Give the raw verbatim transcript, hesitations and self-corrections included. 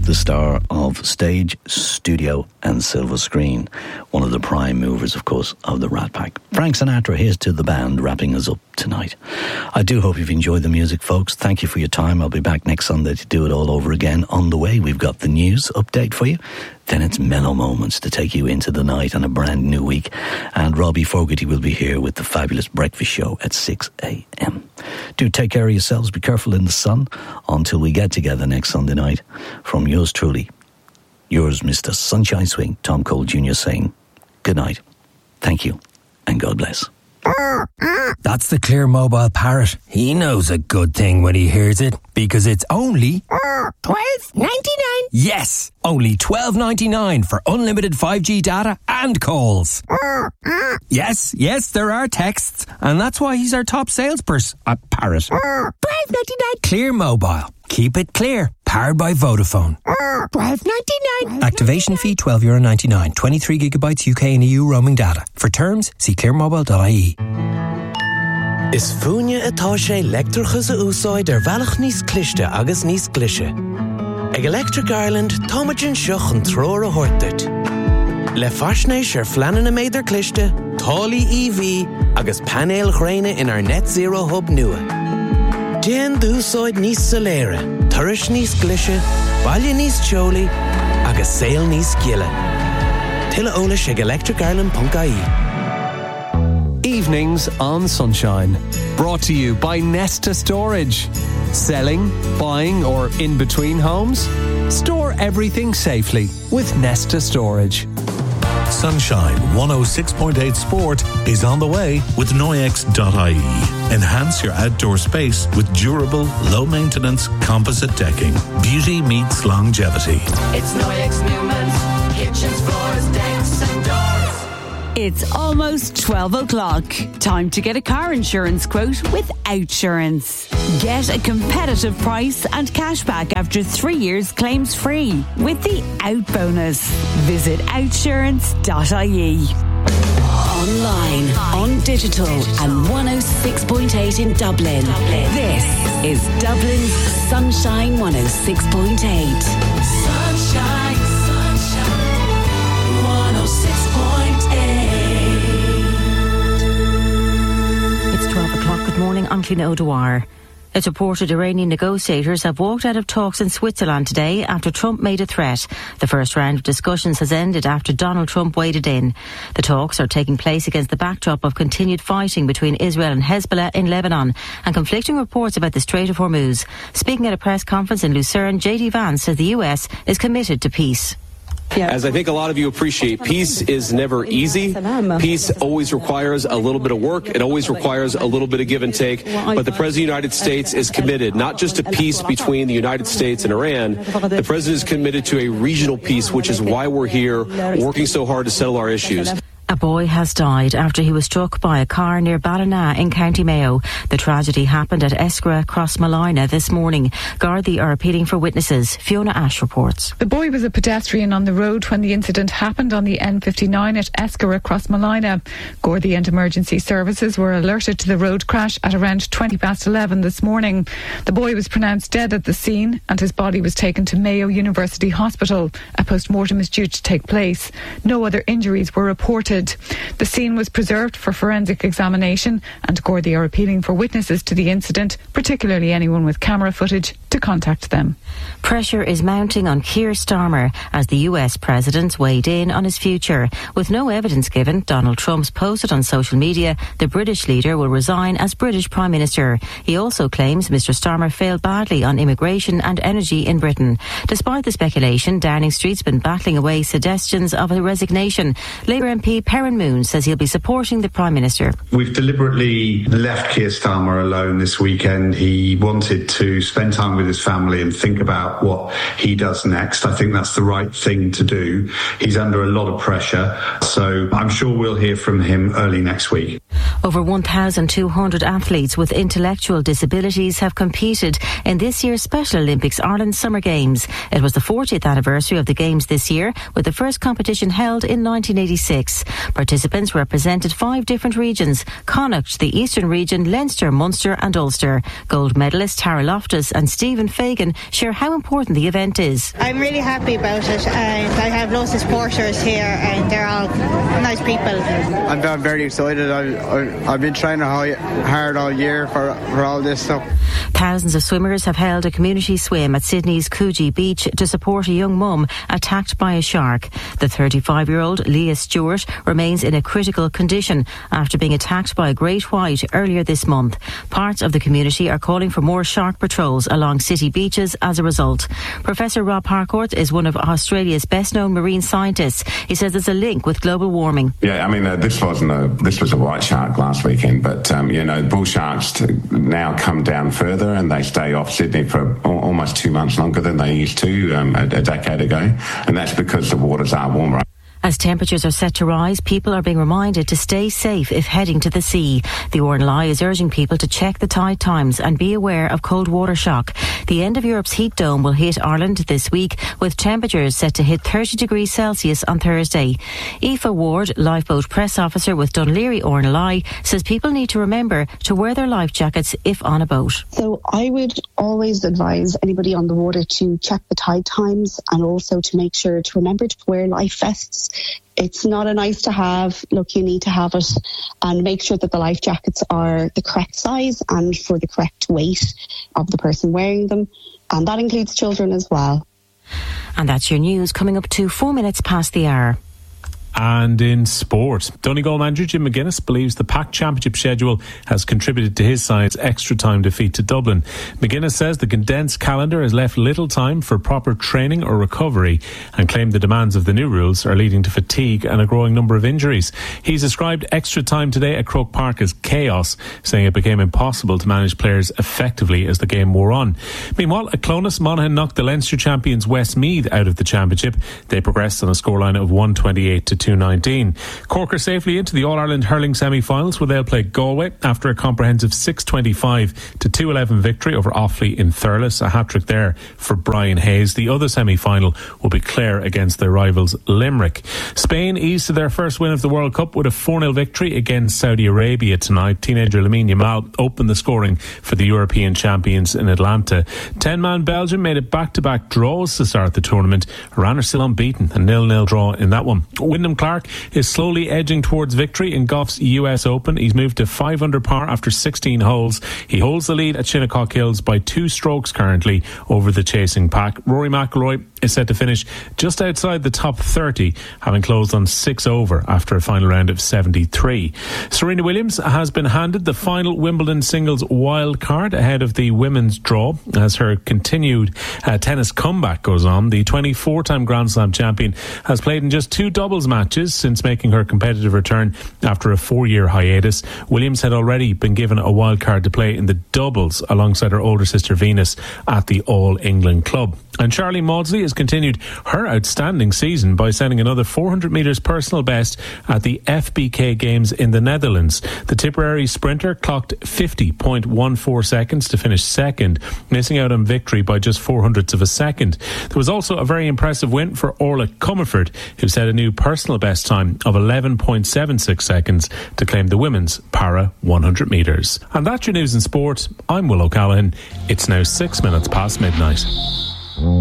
the star of stage, studio and silver screen. One of the prime movers, of course, of the Rat Pack. Frank Sinatra, here's to the band wrapping us up tonight. I do hope you've enjoyed the music, folks. Thank you for your time. I'll be back next Sunday to do it all over again. On the way, we've got the news update for you. Then it's Mellow Moments to take you into the night on a brand new week. And Robbie Fogarty will be here with the fabulous breakfast show at six a.m. Do take care of yourselves. Be careful in the sun until we get together next Sunday night. From yours truly, yours, Mister Sunshine Swing, Tom Cole Junior saying good night. Thank you and God bless. That's the Clear Mobile Parrot. He knows a good thing when he hears it, because it's only twelve ninety-nine. Yes, only twelve ninety-nine for unlimited five G data and calls. Yes, yes, there are texts, and that's why he's our top salesperson, a parrot. twelve ninety-nine. Clear Mobile. Keep it clear. Powered by Vodafone. twelve ninety-nine. Activation fee twelve euro ninety-nine. twenty-three gigabytes U K and E U roaming data. For terms, see clear mobile dot I E. Is fúine atá sé leictreachas a úsáid ar bhealach níos cliste agus níos glise. Ag Electric Ireland, táimeann seach an tróir a thuirteart. Le faisnéis ar fleanan na méidir cliste, tálaí E V agus panéal ghréine in our net zero hub nua. Déan d'úsáid níos soléire, turais níos glise, baile níos teolaí agus saol níos giile. Tuilleadh eolais ag electric ireland dot I E. Evenings on Sunshine. Brought to you by Nesta Storage. Selling, buying or in between homes? Store everything safely with Nesta Storage. Sunshine one oh six point eight Sport is on the way with Noyex dot I E. Enhance your outdoor space with durable, low-maintenance composite decking. Beauty meets longevity. It's Noyex Newman's kitchens, floors, decks and doors. It's almost twelve o'clock. Time to get a car insurance quote with Outsurance. Get a competitive price and cashback after three years claims free with the Out bonus. Visit outsurance dot I E. Online, on digital, and one oh six point eight in Dublin. This is Dublin's Sunshine one oh six point eight. Sunshine, sunshine, one oh six point eight. It's twelve o'clock. Good morning. I'm Cliona O'Dwyer. It's reported Iranian negotiators have walked out of talks in Switzerland today after Trump made a threat. The first round of discussions has ended after Donald Trump waded in. The talks are taking place against the backdrop of continued fighting between Israel and Hezbollah in Lebanon and conflicting reports about the Strait of Hormuz. Speaking at a press conference in Lucerne, J D Vance says the U S is committed to peace. As I think a lot of you appreciate, peace is never easy. Peace always requires a little bit of work. It always requires a little bit of give and take. But the President of the United States is committed not just to peace between the United States and Iran. The President is committed to a regional peace, which is why we're here working so hard to settle our issues. A boy has died after he was struck by a car near Ballina in County Mayo. The tragedy happened at Eskra, Crossmolina this morning. Gardaí are appealing for witnesses. Fiona Ash reports. The boy was a pedestrian on the road when the incident happened on the N fifty-nine at Eskra, Crossmolina. Gardaí and emergency services were alerted to the road crash at around twenty past eleven this morning. The boy was pronounced dead at the scene and his body was taken to Mayo University Hospital. A post-mortem is due to take place. No other injuries were reported. The scene was preserved for forensic examination and Gardaí are appealing for witnesses to the incident, particularly anyone with camera footage, to contact them. Pressure is mounting on Keir Starmer as the U S president weighed in on his future. With no evidence given, Donald Trump's posted on social media the British leader will resign as British Prime Minister. He also claims Mr Starmer failed badly on immigration and energy in Britain. Despite the speculation, Downing Street's been battling away suggestions of a resignation. Labour M P Perrin Moon says he'll be supporting the Prime Minister. We've deliberately left Keir Starmer alone this weekend. He wanted to spend time with his family and think about what he does next. I think that's the right thing to do. He's under a lot of pressure, so I'm sure we'll hear from him early next week. Over one thousand two hundred athletes with intellectual disabilities have competed in this year's Special Olympics Ireland Summer Games. It was the fortieth anniversary of the Games this year, with the first competition held in nineteen eighty-six. Participants represented five different regions: Connacht, the Eastern region, Leinster, Munster and Ulster. Gold medalist Tara Loftus and Stephen Fagan share how important the event is. I'm really happy about it, and I have lots of supporters here and they're all nice people. I'm, I'm very excited. I, I I've been training hard all year for, for all this stuff. Thousands of swimmers have held a community swim at Sydney's Coogee Beach to support a young mum attacked by a shark. The thirty-five-year-old Leah Stewart remains in a critical condition after being attacked by a great white earlier this month. Parts of the community are calling for more shark patrols along city beaches as a result. Professor Rob Harcourt is one of Australia's best-known marine scientists. He says there's a link with global warming. Yeah, I mean, uh, this wasn't a this was a white shark last weekend, but um, you know, bull sharks t- now come down further and they stay off Sydney for al- almost two months longer than they used to um, a, a decade ago, and that's because the waters are warmer. As temperatures are set to rise, people are being reminded to stay safe if heading to the sea. The R N L I is urging people to check the tide times and be aware of cold water shock. The end of Europe's heat dome will hit Ireland this week, with temperatures set to hit thirty degrees Celsius on Thursday. Aoife Ward, lifeboat press officer with Dún Laoghaire R N L I, says people need to remember to wear their life jackets if on a boat. So I would always advise anybody on the water to check the tide times and also to make sure to remember to wear life vests. It's not a nice to have. Look, you need to have it, and make sure that the life jackets are the correct size and for the correct weight of the person wearing them. And that includes children as well. And that's your news coming up to four minutes past the hour. And in sport, Donegal manager Jim McGuinness believes the Pack Championship schedule has contributed to his side's extra time defeat to Dublin. McGuinness says the condensed calendar has left little time for proper training or recovery, and claimed the demands of the new rules are leading to fatigue and a growing number of injuries. He's described extra time today at Croke Park as chaos, saying it became impossible to manage players effectively as the game wore on. Meanwhile, at Clonus, Monaghan knocked the Leinster champions Westmeath out of the championship. They progressed on a scoreline of one twenty-eight to two nineteen. Cork are safely into the All-Ireland hurling semi-finals, where they'll play Galway after a comprehensive six twenty-five to two eleven victory over Offaly in Thurles. A hat-trick there for Brian Hayes. The other semi-final will be Clare against their rivals Limerick. Spain eased to their first win of the World Cup with a four nil victory against Saudi Arabia tonight. Teenager Lamine Yamal opened the scoring for the European champions in Atlanta. ten-man Belgium made it back-to-back draws to start the tournament. Iran are still unbeaten, a nil nil draw in that one. Wyndham Clark is slowly edging towards victory in golf's U S Open. He's moved to five under par after sixteen holes. He holds the lead at Shinnecock Hills by two strokes currently over the chasing pack. Rory McIlroy is set to finish just outside the top thirty, having closed on six over after a final round of seventy-three. Serena Williams has been handed the final Wimbledon singles wild card ahead of the women's draw as her continued uh, tennis comeback goes on. The twenty-four-time Grand Slam champion has played in just two doubles matches since making her competitive return after a four-year hiatus. Williams had already been given a wild card to play in the doubles alongside her older sister Venus at the All England Club. And Charlie Maudsley has continued her outstanding season by setting another four hundred metres personal best at the F B K Games in the Netherlands. The Tipperary sprinter clocked fifty point one four seconds to finish second, missing out on victory by just four hundredths of a second. There was also a very impressive win for Orla Comerford, who set a new personal best time of eleven point seven six seconds to claim the women's para one hundred metres. And that's your news in sport. I'm Will O'Callaghan. It's now six minutes past midnight.